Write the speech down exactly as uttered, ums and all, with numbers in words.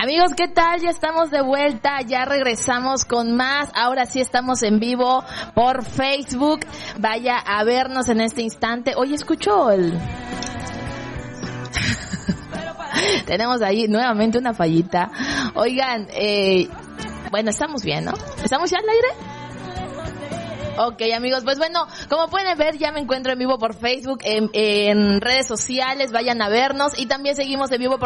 Amigos, ¿qué tal? Ya estamos de vuelta, ya regresamos con más. Ahora sí estamos en vivo por Facebook. Vaya a vernos en este instante. Oye, escucho el... Tenemos ahí nuevamente una fallita. Oigan, eh, bueno, estamos bien, ¿no? ¿Estamos ya al aire? Ok, amigos, pues bueno, como pueden ver, ya me encuentro en vivo por Facebook, en, en redes sociales, vayan a vernos, y también seguimos en vivo por